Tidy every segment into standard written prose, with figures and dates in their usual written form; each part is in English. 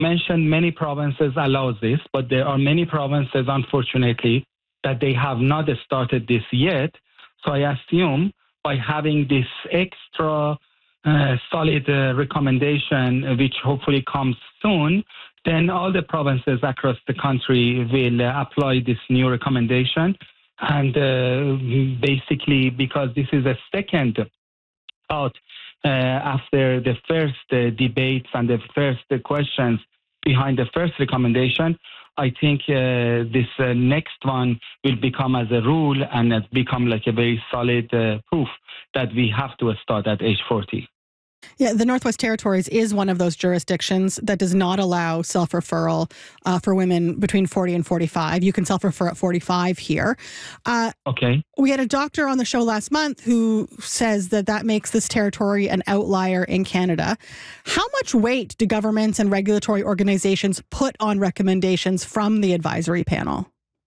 mentioned many provinces allows this, but there are many provinces, unfortunately, that they have not started this yet. So I assume by having this extra solid recommendation, which hopefully comes soon, then all the provinces across the country will apply this new recommendation. And basically, because this is a second thought after the first debates and the first questions behind the first recommendation, I think this next one will become as a rule and become like a very solid proof that we have to start at age 40. Yeah, the Northwest Territories is one of those jurisdictions that does not allow self-referral for women between 40 and 45. You can self-refer at 45 here. Okay. We had a doctor on the show last month who says that makes this territory an outlier in Canada. How much weight do governments and regulatory organizations put on recommendations from the advisory panel?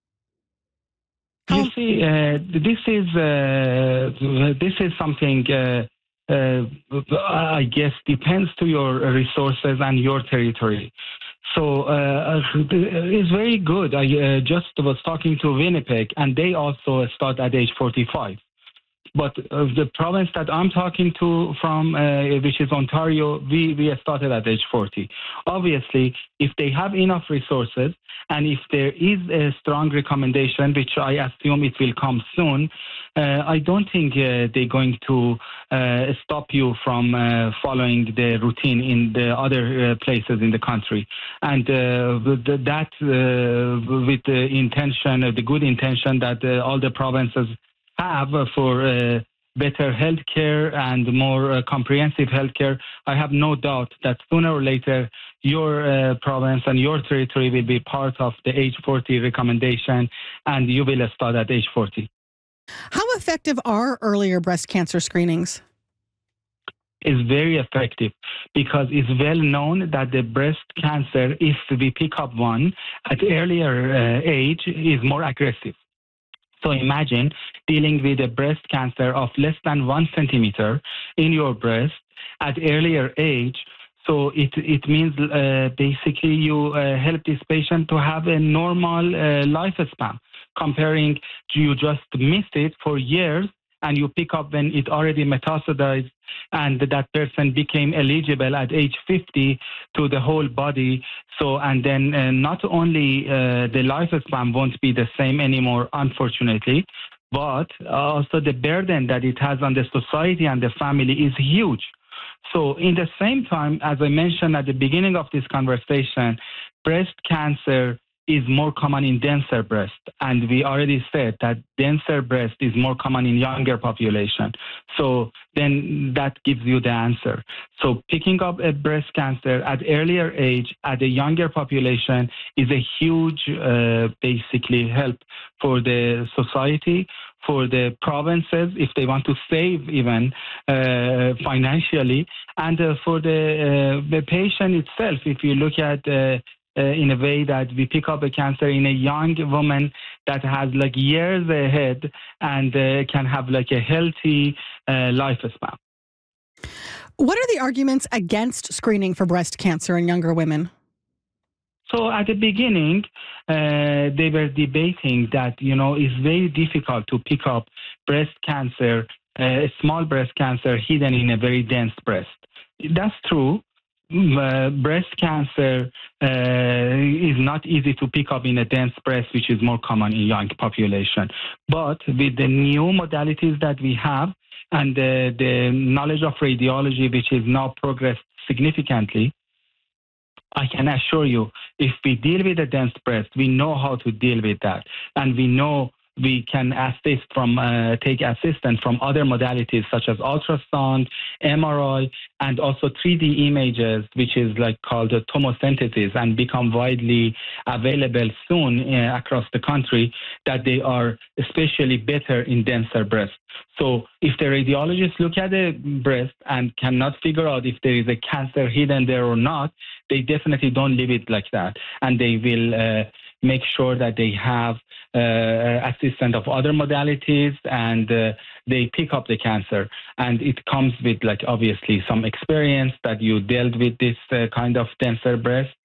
You see, this is something... I guess depends to your resources and your territory. So it's very good. I just was talking to Winnipeg, and they also start at age 45. But the province that I'm talking to from, which is Ontario, we started at age 40. Obviously, if they have enough resources, and if there is a strong recommendation, which I assume it will come soon, I don't think they're going to stop you from following the routine in the other places in the country. And with the intention, the good intention that all the provinces have for better healthcare and more comprehensive healthcare, I have no doubt that sooner or later your province and your territory will be part of the age 40 recommendation, and you will start at age 40. How effective are earlier breast cancer screenings? Is very effective because it's well known that the breast cancer, if we pick up one at earlier age, is more aggressive. So imagine dealing with a breast cancer of less than 1 centimeter in your breast at earlier age. So it means basically you help this patient to have a normal lifespan, comparing you just missed it for years and you pick up when it already metastasized and that person became eligible at age 50 to the whole body. So, and then not only the lifespan won't be the same anymore, unfortunately, but also the burden that it has on the society and the family is huge. So in the same time, as I mentioned at the beginning of this conversation, breast cancer is more common in denser breast. And we already said that denser breast is more common in younger population. So then that gives you the answer. So picking up a breast cancer at earlier age, at a younger population, is a huge, basically, help for the society, for the provinces, if they want to save even financially, and for the patient itself. If you look at in a way that we pick up a cancer in a young woman that has like years ahead and can have like a healthy lifespan. What are the arguments against screening for breast cancer in younger women? So at the beginning, they were debating that, it's very difficult to pick up breast cancer, a small breast cancer hidden in a very dense breast. That's true. Breast cancer is not easy to pick up in a dense breast, which is more common in young population. But with the new modalities that we have and the knowledge of radiology, which is now progressed significantly, I can assure you, if we deal with a dense breast, we know how to deal with that. And we know we can take assistance from other modalities such as ultrasound, MRI, and also 3D images, which is like called tomosynthesis, and become widely available soon across the country, that they are especially better in denser breast. So if the radiologists look at the breast and cannot figure out if there is a cancer hidden there or not, they definitely don't leave it like that. And they will make sure that they have assistance of other modalities and they pick up the cancer. And it comes with, like, obviously some experience that you dealt with this kind of denser breast.